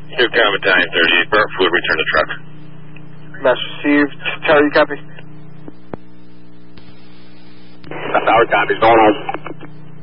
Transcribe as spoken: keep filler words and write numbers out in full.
Two Com Battalion thirty-eight, burnt fluid, return the truck. Mass received. Tower, you copy? Tower, copy, going on.